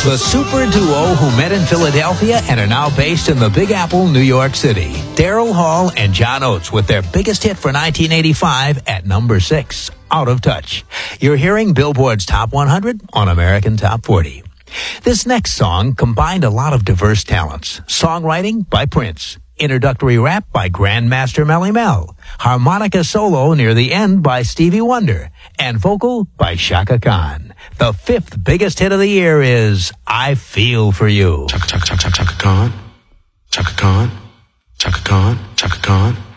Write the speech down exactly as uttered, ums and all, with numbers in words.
The super duo who met in Philadelphia and are now based in the Big Apple, New York City. Daryl Hall and John Oates with their biggest hit for nineteen eighty-five at number six, Out of Touch. You're hearing Billboard's Top one hundred on American Top forty. This next song combined a lot of diverse talents. Songwriting by Prince. Introductory rap by Grandmaster Melly Mel. Harmonica solo near the end by Stevie Wonder. And vocal by Chaka Khan. The fifth biggest hit of the year is I Feel For You. Chaka, Chaka, Chaka, Chaka Khan. Chaka Khan. Chaka Khan. Chaka Khan.